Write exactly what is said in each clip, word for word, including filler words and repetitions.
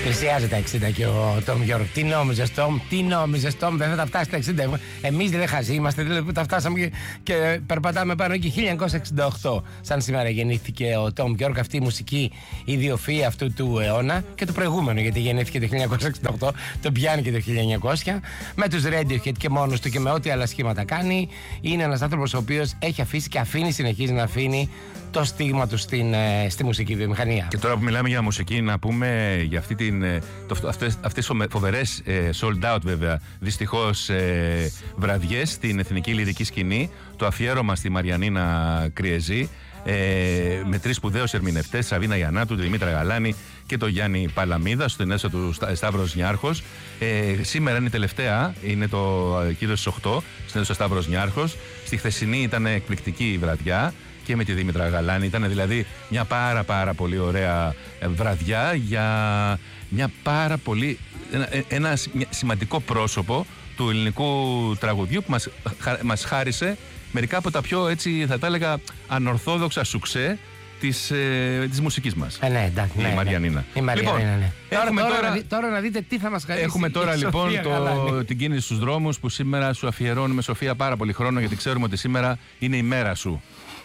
Πλησιάζει τα εξήντα και ο Τόμ Γιόρκ. Τι νόμιζες, Τόμ, τι νόμιζες, Τόμ, δεν θα τα φτάσει τα εξήντα. Εμείς δεν χαζοί είμαστε, δηλαδή που τα φτάσαμε και, και περπατάμε πάνω εκεί. χίλια εννιακόσια εξήντα οκτώ, σαν σήμερα γεννήθηκε ο Τόμ Γιόρκ, αυτή η μουσική ιδιοφυΐα αυτού του αιώνα και του προηγούμενου, γιατί γεννήθηκε το χίλια εννιακόσια εξήντα οκτώ, τον πιάνει και το χίλια εννιακόσια. Με τους Radiohead και μόνος του και με ό,τι άλλα σχήματα κάνει. Είναι ένας άνθρωπος ο οποίος έχει αφήσει και αφήνει, συνεχίζει να αφήνει το στίγμα του στην, στη μουσική βιομηχανία. Και τώρα που μιλάμε για μουσική, να πούμε για αυτή την, το, αυτές, αυτές τις φοβερές ε, sold out βέβαια δυστυχώς ε, βραδιές στην εθνική λυρική σκηνή, το αφιέρωμα στη Μαριανίνα Κριεζή, ε, με τρεις σπουδαίους ερμηνευτές, Σαβίνα Γιαννάτου, τη Δημήτρα Γαλάνη και τον Γιάννη Παλαμίδα, στην αίθουσα του Σταύρος Νιάρχος. Ε, σήμερα είναι η τελευταία, είναι το κύριο στις οκτώ, στην αίθουσα Σταύρος Νιάρχος. Στη χθεσινή ήταν εκπληκτική η βραδιά και με τη Δήμητρα Γαλάνη. Ήταν δηλαδή μια πάρα πάρα πολύ ωραία βραδιά για μια πάρα πολύ, ένα, ένα σημαντικό πρόσωπο του ελληνικού τραγουδιού που μας, μας χάρισε μερικά από τα πιο, έτσι θα τα έλεγα, ανορθόδοξα σουξέ της, ε, της μουσικής μας. Ε, ναι, εντάξει, η ναι, Μαριανίνα. Η Μαριανίνα, λοιπόν, ναι. Έχουμε τώρα, τώρα, τώρα, τώρα να δείτε τι θα μας χαρίσει. Έχουμε τώρα λοιπόν το, την κίνηση στους δρόμους που σήμερα σου αφιερώνουμε, Σοφία, πάρα πολύ χρόνο, γιατί ξέρουμε ότι σήμερα είναι η μέρα σου.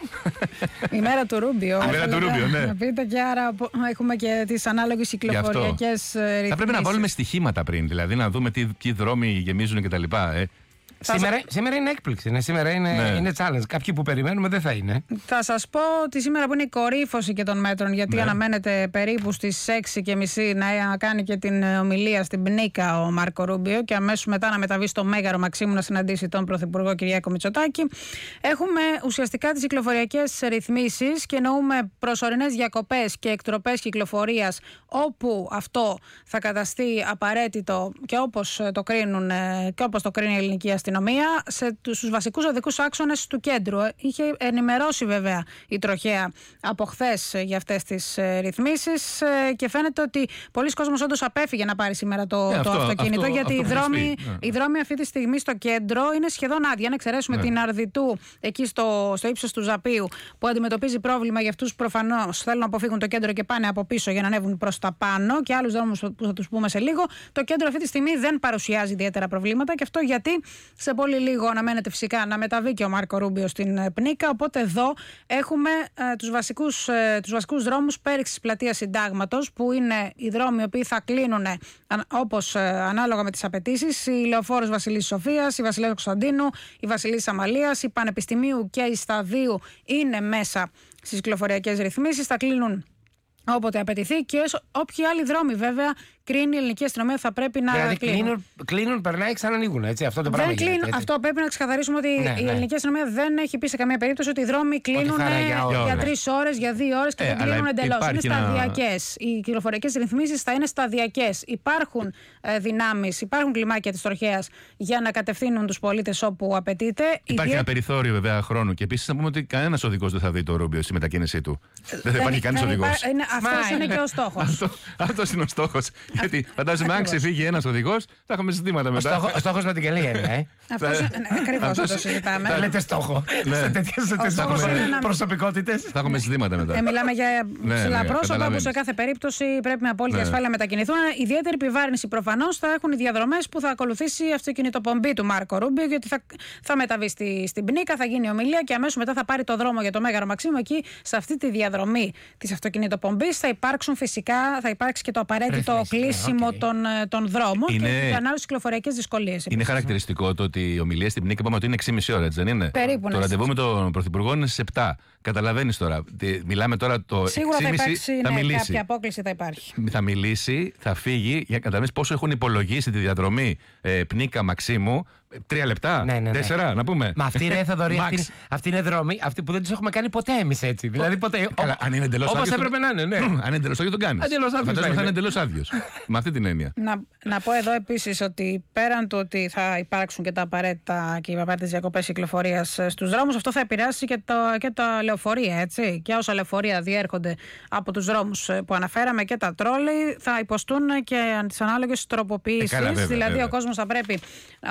Η μέρα του Ρούμπιο. Η μέρα του Ρούμπιο, ναι. Να πείτε, και άρα έχουμε και τις ανάλογες κυκλοφοριακές ρυθμίσεις. Θα πρέπει να βάλουμε στοιχήματα πριν, δηλαδή να δούμε τι, τι δρόμοι γεμίζουν κτλ. Ε. Σήμερα, σήμερα είναι έκπληξη, ναι. Σήμερα είναι, ναι. είναι challenge. Κάποιοι που περιμένουμε δεν θα είναι. Θα σας πω ότι σήμερα που είναι η κορύφωση και των μέτρων, γιατί ναι. αναμένεται περίπου στις έξι και μισή να κάνει και την ομιλία στην Πνίκα ο Μάρκο Ρούμπιο και αμέσως μετά να μεταβεί στο Μέγαρο Μαξίμου να συναντήσει τον Πρωθυπουργό Κυριάκο Μητσοτάκη. Έχουμε ουσιαστικά τις κυκλοφοριακές ρυθμίσεις και εννοούμε προσωρινές διακοπές και εκτροπές κυκλοφορίας, όπου αυτό θα καταστεί απαραίτητο και όπως το κρίνουν και όπως το κρίνει η ελληνική αστυνομία. Σε τους βασικούς οδικούς άξονες του κέντρου. Είχε ενημερώσει βέβαια η τροχέα από χθες για αυτές τις ρυθμίσεις και φαίνεται ότι πολλοί κόσμος όντως απέφυγε να πάρει σήμερα το, ε, το αυτό, αυτοκίνητο, αυτό, γιατί αυτό οι, δρόμοι, ναι. οι δρόμοι αυτή τη στιγμή στο κέντρο είναι σχεδόν άδεια. Αν εξαιρέσουμε ναι. την Αρδιτού εκεί στο, στο ύψος του Ζαπίου, που αντιμετωπίζει πρόβλημα για αυτούς που προφανώς θέλουν να αποφύγουν το κέντρο και πάνε από πίσω για να ανέβουν προς τα πάνω, και άλλους δρόμους που θα τους πούμε σε λίγο. Το κέντρο αυτή τη στιγμή δεν παρουσιάζει ιδιαίτερα προβλήματα, και αυτό γιατί σε πολύ λίγο αναμένεται φυσικά να μεταβεί και ο Μάρκο Ρούμπιο στην Πνίκα. Οπότε εδώ έχουμε ε, τους, βασικούς, ε, τους βασικούς δρόμους πέριξης πλατείας Συντάγματος, που είναι οι δρόμοι οι οποίοι θα κλείνουν ε, όπως ε, ανάλογα με τις απαιτήσεις. Η Λεωφόρος Βασιλής Σοφίας, η Βασιλέως Κωνσταντίνου, η Βασιλής Αμαλίας, η Πανεπιστημίου και η Σταδίου είναι μέσα στις κυκλοφοριακές ρυθμίσεις. Θα κλείνουν όποτε απαιτηθεί, και όποιοι άλλοι δρόμοι βέβαια κρίνει η ελληνική αστυνομία θα πρέπει να δηλαδή, κλείνουν. κλείνουν. Κλείνουν, περνάει, ξανανοίγουν. Έτσι, αυτό το δεν πράγμα κλείνουν, γίνεται, αυτό πρέπει να ξεκαθαρίσουμε ότι ναι, η ναι. ελληνική αστυνομία δεν έχει πει σε καμία περίπτωση ότι οι δρόμοι κλείνουν για, για τρεις ώρες, για δύο ώρες και ε, δεν κλείνουν εντελώς. Είναι ένα... σταδιακές. Οι κυκλοφοριακές ρυθμίσεις θα είναι σταδιακές. Υπάρχουν ε, δυνάμεις, υπάρχουν κλιμάκια της τροχέας για να κατευθύνουν τους πολίτες όπου απαιτείται. Υπάρχει Ιδιαί... ένα περιθώριο βέβαια χρόνου, και επίσης να πούμε ότι κανένας οδηγός δεν θα δει το Ρούμπιο στη μετακίνησή του. Δεν θα υπάρχει κανείς οδηγός. Αυτός είναι και ο στόχος. Αυτός είναι ο στόχος. Γιατί φαντάζομαι αν ξεφύγει ένας οδηγός, θα έχουμε ζητήματα μετά. Ο στόχος με την καλή έννοια. Ακριβώς αυτό συζητάμε. Θα λέτε στόχο σε τέτοιες προσωπικότητες. Θα έχουμε ζητήματα μετά. Μιλάμε για ψηλά πρόσωπα που σε κάθε περίπτωση πρέπει με απόλυτη ασφάλεια να μετακινηθούν. Ιδιαίτερη επιβάρυνση προφανώς θα έχουν οι διαδρομές που θα ακολουθήσει η αυτοκινητοπομπή του Μάρκο Ρούμπιο, γιατί θα, θα μεταβεί στη, στην Πνίκα, θα γίνει ομιλία και αμέσως μετά θα πάρει το δρόμο για το Μέγαρο Μαξίμου. Εκεί, σε αυτή τη διαδρομή της αυτοκινητοπομπής, θα υπάρξουν φυσικά, θα υπάρξει και το απαραίτητο Ρυθμίσεις, κλείσιμο okay. των, των δρόμων είναι... και ανάλογες κυκλοφοριακές δυσκολίες. Είναι χαρακτηριστικό το ότι η ομιλία στην Πνίκα είπαμε ότι είναι έξι και μισή ώρα, έτσι δεν είναι? Περίπου. Το ραντεβού με τον Πρωθυπουργό είναι στις επτά. Καταλαβαίνεις τώρα. Μιλάμε τώρα το σίγουρα έξι και μισή, θα υπάρξει, θα ναι, μιλήσει. Κάποια απόκληση θα υπάρχει. Θα μιλήσει, θα φύγει, για να καταλαβαίνεις πόσο έχουν υπολογίσει τη διαδρομή ε, Πνίκα Μαξίμου. Τρία λεπτά, ναι, ναι, ναι. τέσσερα, να πούμε. Μα αυτή είναι Θοδωρή, αυτή, αυτή είναι δρόμοι, αυτή που δεν τους έχουμε κάνει ποτέ εμείς έτσι. Δηλαδή ποτέ. Καλά, αν είναι εντελώς όπως άδειος, έπρεπε να είναι, ναι. Αν είναι εντελώς άδειο, τον κάνεις. Φαντάζομαι θα είναι εντελώς άδειος. Με αυτή την έννοια. Να, να πω εδώ επίσης ότι πέραν του ότι θα υπάρξουν και τα απαραίτητα και οι απαραίτητες διακοπές κυκλοφορίας στους δρόμους, αυτό θα επηρεάσει και, το, και τα λεωφορεία, έτσι. Και όσα λεωφορεία διέρχονται από τους δρόμους που αναφέραμε και τα τρόλεϊ θα υποστούν και τις ανάλογες τροποποιήσεις. Ε, καλά, βέβαια, δηλαδή βέβαια. ο κόσμος θα πρέπει, όσος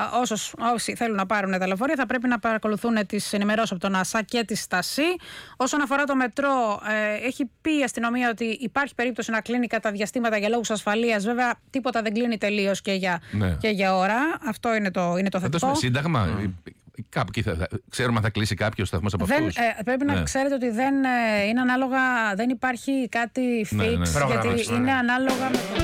τους, όσοι θέλουν να πάρουν τα λεωφορεία, θα πρέπει να παρακολουθούν τις ενημερώσεις από τον ΑΣΑ και τη Στασί. Όσον αφορά το μετρό, ε, έχει πει η αστυνομία ότι υπάρχει περίπτωση να κλείνει κατά διαστήματα για λόγους ασφαλείας. Βέβαια, τίποτα δεν κλείνει τελείως και για, ναι. και για ώρα. Αυτό είναι το, είναι το θετικό. Θα δώσουμε σύνταγμα. Mm. Κάπου εκεί θα, θα, ξέρουμε αν θα κλείσει κάποιος σταθμός από αυτούς. Ε, πρέπει ναι. να ξέρετε ότι δεν ε, είναι ανάλογα, δεν υπάρχει κάτι fix, ναι, ναι. γιατί ναι. είναι ανάλογα με το...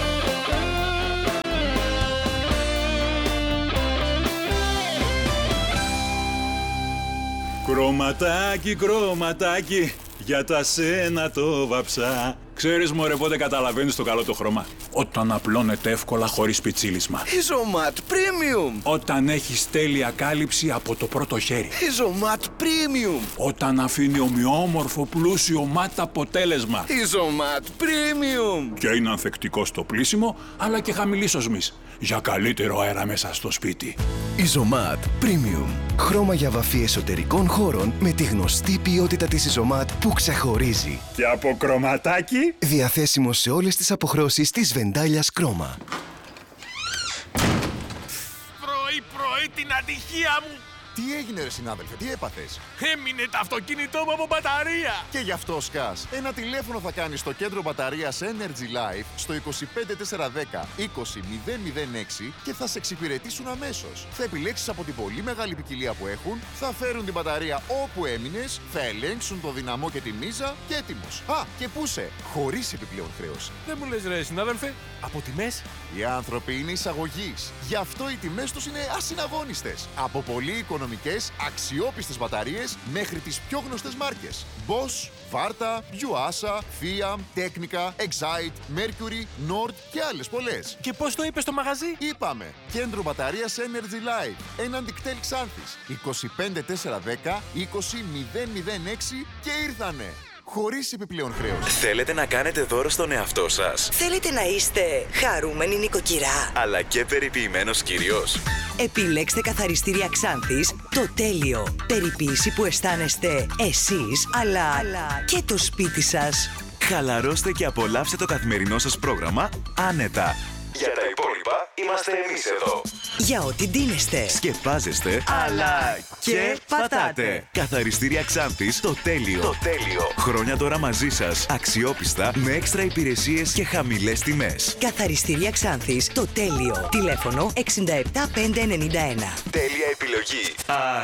Κρωματάκι, κρωματάκι, για τα σένα το βαψά. Ξέρεις μωρέ πότε καταλαβαίνεις το καλό το χρώμα? Όταν απλώνεται εύκολα χωρίς πιτσίλισμα. Ιζωμάτ Premium. Όταν έχεις τέλεια κάλυψη από το πρώτο χέρι. Ιζωμάτ Premium. Όταν αφήνει ομοιόμορφο πλούσιο μάτ αποτέλεσμα. Ιζωμάτ Premium. Και είναι ανθεκτικό στο πλύσιμο αλλά και χαμηλής οσμής. Για καλύτερο αέρα μέσα στο σπίτι. Ιζωμάτ Premium. Χρώμα για βαφή εσωτερικών χώρων με τη γνωστή ποιότητα της Ιζωμάτ που ξεχωρίζει. Και από κρωματάκι. Διαθέσιμο σε όλες τις αποχρώσεις της Βεντάλιας Κρόμα. Πρωί-πρωί την ατυχία μου! Τι έγινε ρε συνάδελφε, τι έπαθες? Έμεινε το αυτοκίνητό μου από μπαταρία! Και γι' αυτό σκάς. Ένα τηλέφωνο θα κάνεις στο κέντρο μπαταρίας Energy Life στο είκοσι πέντε τετρακόσια δέκα είκοσι μηδέν μηδέν έξι και θα σε εξυπηρετήσουν αμέσως. Θα επιλέξεις από την πολύ μεγάλη ποικιλία που έχουν, θα φέρουν την μπαταρία όπου έμεινες, θα ελέγξουν το δυναμό και τη μίζα και έτοιμος. Α, και πούσε, χωρίς επιπλέον χρέωση. Δεν μου λες ρε συνάδελφε, από τιμές? Οι άνθρωποι είναι εισαγωγής. Γι' αυτό οι τιμές τους είναι ασυναγώνιστες. Από πολύ οικονομικές, αξιόπιστες μπαταρίες μέχρι τις πιο γνωστές μάρκες. Bosch, Varta, Yuasa, Fiat, Technica, Excite, Mercury, Nord και άλλες πολλές. Και πώς το είπες στο μαγαζί? Είπαμε, κέντρο μπαταρίας Energy Life, έναν δικτέλ Ξάνθης, είκοσι πέντε τετρακόσια δέκα είκοσι μηδέν μηδέν έξι και ήρθανε. Χωρίς επιπλέον χρέωση. Θέλετε να κάνετε δώρο στον εαυτό σας? Θέλετε να είστε χαρούμενη νοικοκυρά, αλλά και περιποιημένος κύριος? Επιλέξτε καθαριστήρια Ξάνθης, το τέλειο. Περιποίηση που αισθάνεστε εσείς, αλλά, αλλά και το σπίτι σας. Χαλαρώστε και απολαύστε το καθημερινό σας πρόγραμμα άνετα. Για τα υπόλοιπα είμαστε εμείς εδώ. Για ό,τι ντύνεστε, σκεπάζεστε, αλλά και πατάτε. Καθαριστήρια Ξάνθης, το τέλειο. Το τέλειο. Χρόνια τώρα μαζί σας, αξιόπιστα, με έξτρα υπηρεσίες και χαμηλές τιμές. Καθαριστήρια Ξάνθης, το τέλειο. Τηλέφωνο εξήντα επτά πεντακόσια ενενήντα ένα. Τέλεια επιλογή.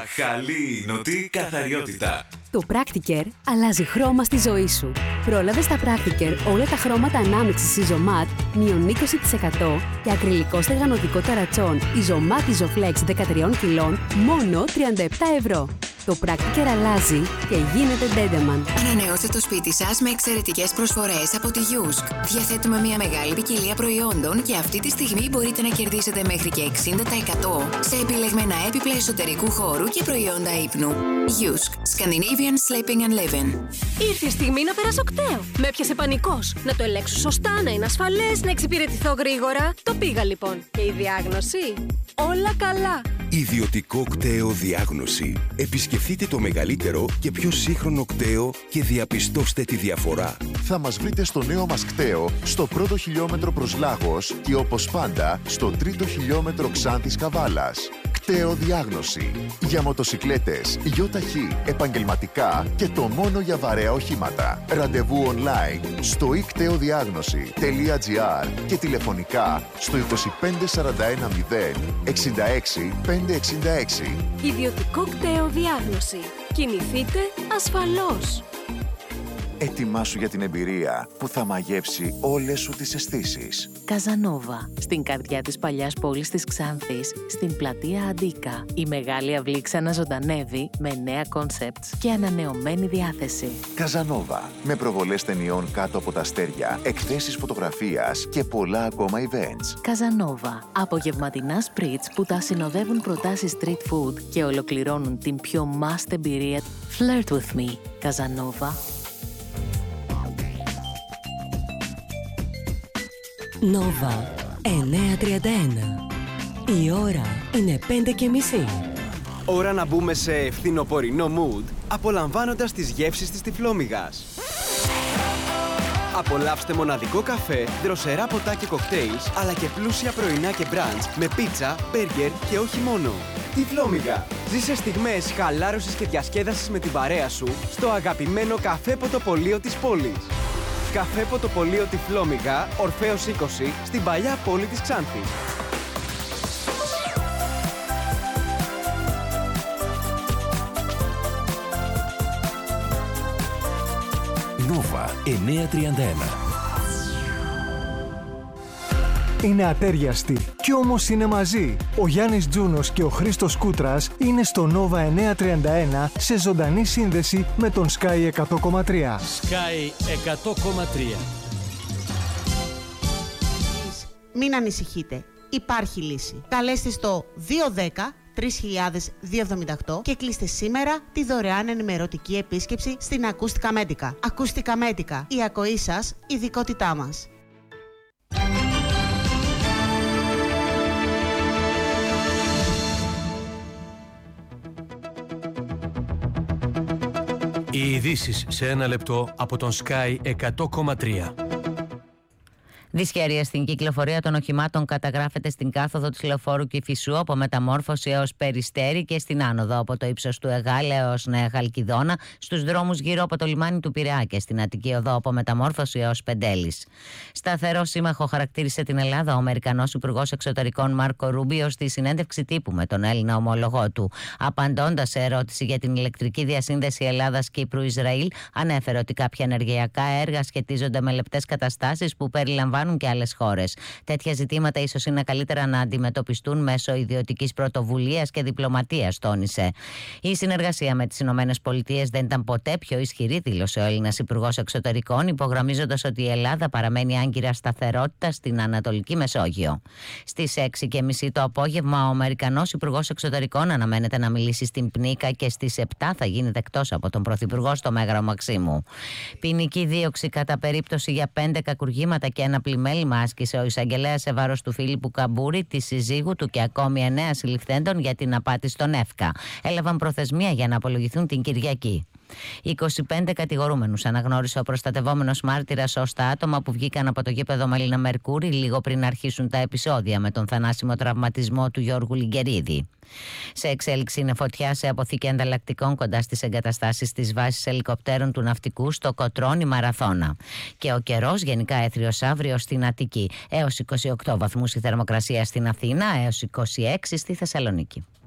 Αχαλήνωτη καθαριότητα. Το Practicare αλλάζει χρώμα στη ζωή σου. Πρόλαβε στα Practicare όλα τα χρώματα ανάμειξης Isomat μείον είκοσι τοις εκατό και ακριλικό στεγανωτικό ταρατσόν Isomat Isoflex δεκατρία κιλών μόνο τριάντα επτά ευρώ. Το Practicare αλλάζει και γίνεται Dedeman. Ανανεώστε το σπίτι σας με εξαιρετικές προσφορές από τη Yusk. Διαθέτουμε μια μεγάλη ποικιλία προϊόντων και αυτή τη στιγμή μπορείτε να κερδίσετε μέχρι και εξήντα τοις εκατό σε επιλεγμένα έπιπλα εσωτερικού χώρου και προϊόντα ύπνου. Yusk. Scandinavian Sleeping and Living. Ήρθε η στιγμή να περάσω κταίο. Με έπιασε πανικός. Να το ελέγξω σωστά, να είναι ασφαλές, να εξυπηρετηθώ γρήγορα. Το πήγα λοιπόν. Και η διάγνωση? Όλα καλά. Ιδιωτικό κταίο διάγνωση. Επισκεφτείτε το μεγαλύτερο και πιο σύγχρονο κταίο και διαπιστώστε τη διαφορά. Θα μας βρείτε στο νέο μας κταίο, στο πρώτο χιλιόμετρο προς Λάγος και όπως πάντα στο τρίτο χιλιόμετρο Ξάνθης Καβάλας. Κταίο διάγνωση. Για μοτοσικλέτες, γιοταχή, επαγγελματικά και το μόνο για βαρέα οχήματα. Ραντεβού online στο ι κταίο διάγνωση τελεία τζι άρ και τηλεφωνικά στο είκοσι πέντε σαράντα ένα μηδέν εξήντα έξι πεντακόσια εξήντα έξι. Ιδιωτικό κταίο διάγνωση. Κινηθείτε ασφαλώς. Ετοιμάσου για την εμπειρία που θα μαγεύσει όλες σου τις αισθήσεις. Καζανόβα, στην καρδιά της παλιάς πόλης της Ξάνθης, στην πλατεία Αντίκα. Η μεγάλη αυλή ξαναζωντανεύει με νέα κόνσεπτς και ανανεωμένη διάθεση. Καζανόβα, με προβολές ταινιών κάτω από τα αστέρια, εκθέσεις φωτογραφίας και πολλά ακόμα events. Καζανόβα, απογευματινά σπριτς που τα συνοδεύουν προτάσεις street food και ολοκληρώνουν την πιο must εμπειρία. Flirt with me, Καζανόβα. Νόβα εννιακόσια τριάντα ένα. Η ώρα είναι πέντε και μισή. Ώρα να μπούμε σε φθινοπορεινό mood, απολαμβάνοντας τις γεύσεις της Τυφλόμυγας. Απολαύστε μοναδικό καφέ, δροσερά ποτά και κοκτέιλς, αλλά και πλούσια πρωινά και μπραντς με πίτσα, μπέργκερ και όχι μόνο. Τυφλόμυγα. Ζήσε στιγμές χαλάρωσης και διασκέδασης με την παρέα σου στο αγαπημένο καφέ ποτοπολείο της πόλης. Καφέ ποτοπολείο Τυφλόμυγα, Ορφέως είκοσι, στην παλιά πόλη της Ξάνθης. Νόβα εννιακόσια τριάντα ένα. Είναι ατέριαστοι κι όμως είναι μαζί. Ο Γιάννης Τζούνος και ο Χρήστος Κούτρας είναι στο Νόβα εννιακόσια τριάντα ένα σε ζωντανή σύνδεση με τον Sky εκατό κόμμα τρία. Sky εκατό κόμμα τρία. Μην ανησυχείτε. Υπάρχει λύση. Καλέστε στο δύο ένα μηδέν τρία χιλιάδες διακόσια εβδομήντα οκτώ και κλείστε σήμερα τη δωρεάν ενημερωτική επίσκεψη στην Ακούστικα Μέτικα. Ακούστικα Μέτικα. Η ακοή σας, ειδικότητά μας. Οι ειδήσεις σε ένα λεπτό από τον Sky εκατό κόμμα τρία. Δυσχέρεια στην κυκλοφορία των οχημάτων καταγράφεται στην κάθοδο της λεωφόρου Κηφισού από Μεταμόρφωση έως Περιστέρι και στην άνοδο από το ύψος του Εγάλε έως Νέα Χαλκιδόνα, στους δρόμους γύρω από το λιμάνι του Πειραιά και στην Αττική οδό από Μεταμόρφωση έως Πεντέλης. Σταθερό σύμμαχο χαρακτήρισε την Ελλάδα ο Αμερικανός Υπουργός Εξωτερικών Μάρκο Ρούμπιο στη συνέντευξη τύπου με τον Έλληνα ομόλογό του. Απαντώντας σε ερώτηση για την ηλεκτρική διασύνδεση Ελλάδας-Κύπρου-Ισραήλ, ανέφερε ότι κάποια ενεργειακά έργα σχετίζονται με λεπτές καταστάσεις που περιλαμβάνουν και άλλες χώρες. Τέτοια ζητήματα ίσως είναι καλύτερα να αντιμετωπιστούν μέσω ιδιωτικής πρωτοβουλίας και διπλωματίας, τόνισε. Η συνεργασία με τις Ηνωμένες Πολιτείες δεν ήταν ποτέ πιο ισχυρή, δήλωσε ο Έλληνας Υπουργός Εξωτερικών, υπογραμμίζοντας ότι η Ελλάδα παραμένει άγκυρα σταθερότητα στην Ανατολική Μεσόγειο. Στις έξι και μισή το απόγευμα, ο Αμερικανός Υπουργός Εξωτερικών αναμένεται να μιλήσει στην Πνίκα και στις επτά θα γίνει δεκτός από τον Πρωθυπουργό στο Μέγαρο Μαξίμου. Ποινική δίωξη κατά περίπτωση για πέντε κακουργήματα και ένα πλημέλημα άσκησε ο εισαγγελέας σε βάρος του Φίλιππου Καμπούρη, της συζύγου του και ακόμη εννέα συλληφθέντων για την απάτη στον ΕΦΚΑ. Έλαβαν προθεσμία για να απολογηθούν την Κυριακή. είκοσι πέντε κατηγορούμενους αναγνώρισε ο προστατευόμενος μάρτυρας ως τα άτομα που βγήκαν από το γήπεδο Μαλίνα Μερκούρη λίγο πριν αρχίσουν τα επεισόδια με τον θανάσιμο τραυματισμό του Γιώργου Λιγκερίδη. Σε εξέλιξη είναι φωτιά σε αποθήκη ανταλλακτικών κοντά στις εγκαταστάσεις της βάσης ελικοπτέρων του ναυτικού στο Κοτρώνι Μαραθώνα. Και ο καιρός γενικά έθριος αύριο στην Αττική. Έως είκοσι οκτώ βαθμούς η θερμοκρασία στην Αθήνα, έως είκοσι έξι στη Θεσσαλονίκη.